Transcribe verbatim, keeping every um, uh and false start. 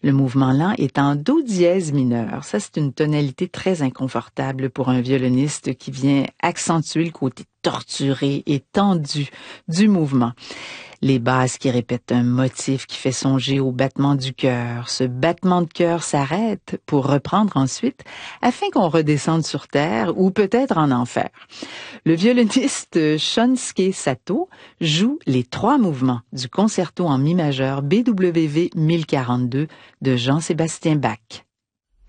Le mouvement lent est en do dièse mineur. Ça, c'est une tonalité très inconfortable pour un violoniste qui vient accentuer le côté torturé et tendu du mouvement. Les basses qui répètent un motif qui fait songer au battement du cœur. Ce battement de cœur s'arrête pour reprendre ensuite afin qu'on redescende sur terre ou peut-être en enfer. Le violoniste Shunsuke Sato joue les trois mouvements du concerto en mi majeur B W V mille quarante-deux de Jean-Sébastien Bach.